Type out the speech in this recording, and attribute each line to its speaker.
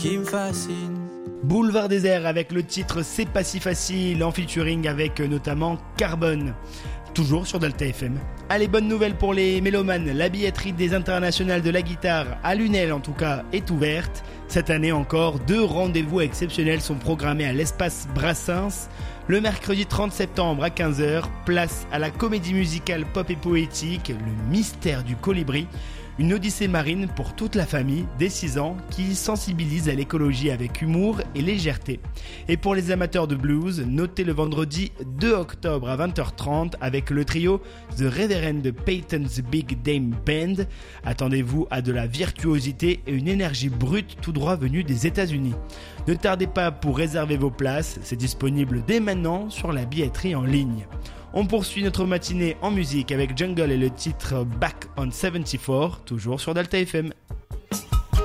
Speaker 1: qui me fascine.
Speaker 2: Boulevard Désert avec le titre C'est pas si facile en featuring avec notamment Carbone. Toujours sur Delta FM. Allez, bonne nouvelle pour les mélomanes, la billetterie des internationales de la guitare, à Lunel en tout cas, est ouverte. Cette année encore, 2 rendez-vous exceptionnels sont programmés à l'espace Brassens. Le mercredi 30 septembre à 15h, place à la comédie musicale pop et poétique, Le Mystère du Colibri. Une odyssée marine pour toute la famille dès 6 ans qui sensibilise à l'écologie avec humour et légèreté. Et pour les amateurs de blues, notez le vendredi 2 octobre à 20h30 avec le trio The Reverend Peyton's Big Dame Band. Attendez-vous à de la virtuosité et une énergie brute tout droit venue des États-Unis. Ne tardez pas pour réserver vos places, c'est disponible dès maintenant sur la billetterie en ligne. On poursuit notre matinée en musique avec Jungle et le titre Back on 74, toujours sur Delta FM.